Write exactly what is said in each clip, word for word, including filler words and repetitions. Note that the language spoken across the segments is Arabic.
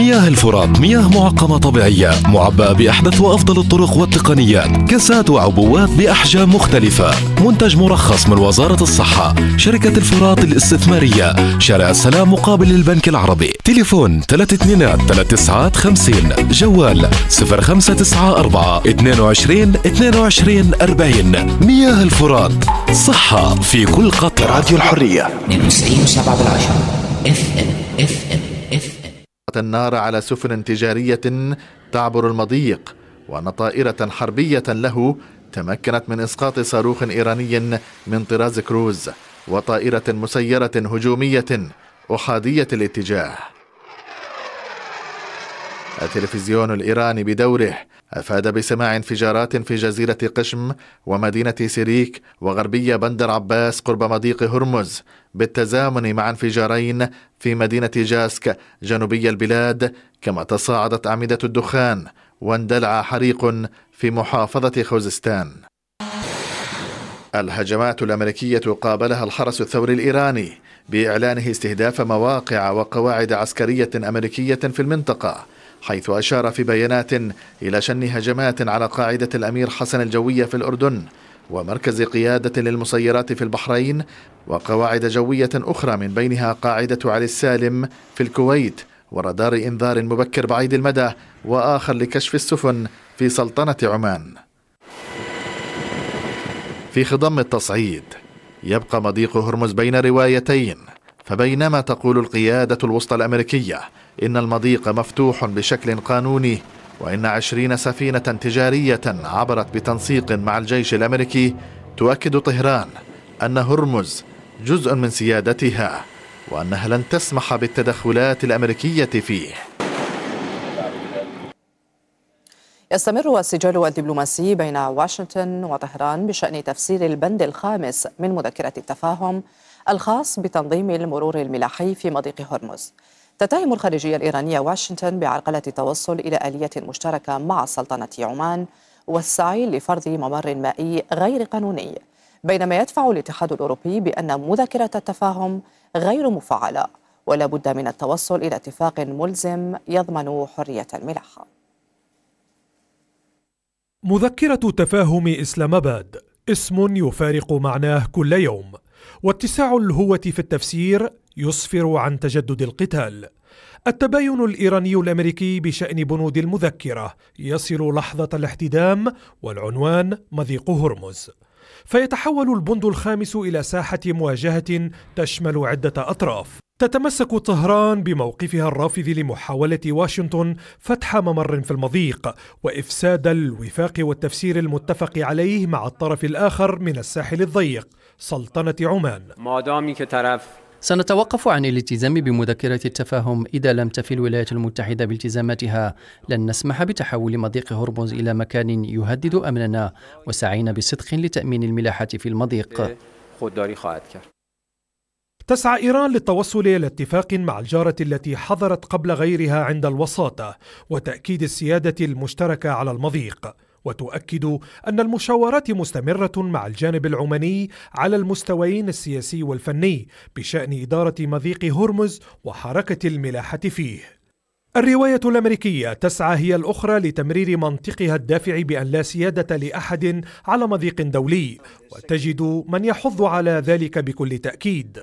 مياه الفرات مياه معقمة طبيعية معبأة بأحدث وأفضل الطرق والتقنيات، كاسات وعبوات بأحجام مختلفة. منتج مرخص من وزارة الصحة. شركة الفرات الاستثمارية، شارع السلام مقابل البنك العربي. تليفون ثلاثة اثنين ثلاثة تسعة خمسين. جوال صفر خمسة تسعة أربعة اثنين وعشرين اثنين وعشرين أربعين. مياه الفرات، صحة في كل قطرة. راديو الحرية اثنين وتسعين وسبعة بالعشرة اف ام اف ام اف ام. النار على سفن تجارية تعبر المضيق، وأن طائرة حربية له تمكنت من إسقاط صاروخ إيراني من طراز كروز، وطائرة مسيرة هجومية أحادية الاتجاه. التلفزيون الإيراني بدوره أفاد بسماع انفجارات في جزيرة قشم ومدينة سيريك وغربية بندر عباس قرب مضيق هرمز، بالتزامن مع انفجارين في مدينة جاسك جنوبي البلاد، كما تصاعدت أعمدة الدخان واندلع حريق في محافظة خوزستان. الهجمات الأمريكية قابلها الحرس الثوري الإيراني بإعلانه استهداف مواقع وقواعد عسكرية أمريكية في المنطقة، حيث أشار في بيانات إلى شن هجمات على قاعدة الأمير حسن الجوية في الأردن، ومركز قيادة للمسيرات في البحرين، وقواعد جوية أخرى من بينها قاعدة علي السالم في الكويت، ورادار إنذار مبكر بعيد المدى، وآخر لكشف السفن في سلطنة عمان. في خضم التصعيد يبقى مضيق هرمز بين روايتين، فبينما تقول القيادة الوسطى الأمريكية إن المضيق مفتوح بشكل قانوني، وإن عشرين سفينة تجارية عبرت بتنسيق مع الجيش الأمريكي، تؤكد طهران أن هرمز جزء من سيادتها، وأنها لن تسمح بالتدخلات الأمريكية فيه. يستمر السجال الدبلوماسي بين واشنطن وطهران بشأن تفسير البند الخامس من مذكرة التفاهم الخاص بتنظيم المرور الملاحي في مضيق هرمز. تتهم الخارجية الإيرانية واشنطن بعرقلة التوصل إلى آلية مشتركة مع سلطنة عمان والسعي لفرض ممر مائي غير قانوني، بينما يدفع الاتحاد الأوروبي بأن مذكرة التفاهم غير مفعلة ولا بد من التوصل إلى اتفاق ملزم يضمن حرية الملاحة. مذكرة تفاهم إسلام آباد اسم يفارق معناه كل يوم، واتساع الهوة في التفسير يسفر عن تجدد القتال. التباين الإيراني الأمريكي بشأن بنود المذكرة يصل لحظة الاحتدام، والعنوان مضيق هرمز، فيتحول البند الخامس إلى ساحة مواجهة تشمل عدة أطراف. تتمسك طهران بموقفها الرافض لمحاولة واشنطن فتح ممر في المضيق وإفساد الوفاق والتفسير المتفق عليه مع الطرف الآخر من الساحل الضيق سلطنة عمان. سنتوقف عن الالتزام بمذكرة التفاهم إذا لم تفي الولايات المتحدة بالتزاماتها. لن نسمح بتحول مضيق هرمز إلى مكان يهدد أمننا، وسعينا بصدق لتأمين الملاحة في المضيق. تسعى إيران للتوصل إلى اتفاق مع الجارة التي حضرت قبل غيرها عند الوساطة وتأكيد السيادة المشتركة على المضيق، وتؤكد أن المشاورات مستمرة مع الجانب العماني على المستويين السياسي والفني بشأن إدارة مضيق هرمز وحركة الملاحة فيه. الرواية الأمريكية تسعى هي الأخرى لتمرير منطقها الدافع بأن لا سيادة لأحد على مضيق دولي، وتجد من يحض على ذلك بكل تأكيد.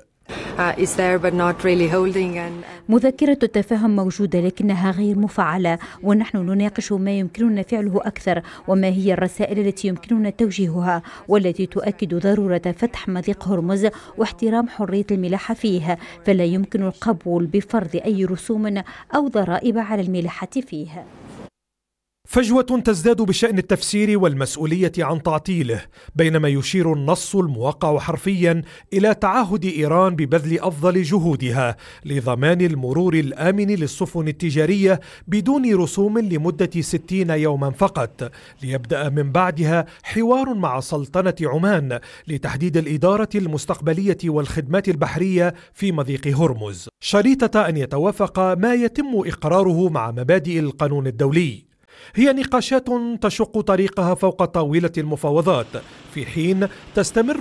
مذكرة التفاهم موجودة لكنها غير مفعلة، ونحن نناقش ما يمكننا فعله أكثر، وما هي الرسائل التي يمكننا توجيهها والتي تؤكد ضرورة فتح مضيق هرمز واحترام حرية الملاحة فيه، فلا يمكن القبول بفرض أي رسوم أو ضرائب على الملاحة فيه. فجوة تزداد بشأن التفسير والمسؤولية عن تعطيله، بينما يشير النص الموقع حرفيا إلى تعهد إيران ببذل أفضل جهودها لضمان المرور الآمن للسفن التجارية بدون رسوم لمدة ستين يوما فقط، ليبدأ من بعدها حوار مع سلطنة عمان لتحديد الإدارة المستقبلية والخدمات البحرية في مضيق هرمز، شريطة أن يتوافق ما يتم إقراره مع مبادئ القانون الدولي. هي نقاشات تشق طريقها فوق طاولة المفاوضات، في حين تستمر